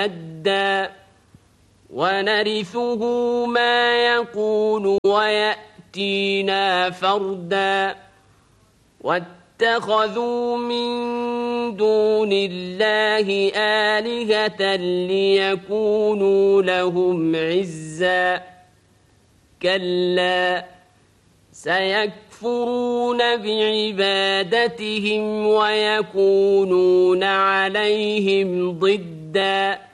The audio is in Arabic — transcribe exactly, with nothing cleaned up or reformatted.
مدا ونرثه ما يقول ويأتينا فردا واتخذوا من دون الله آلهة ليكونوا لهم عزا كلا سيكفرون بعبادتهم ويكونون عليهم ضدا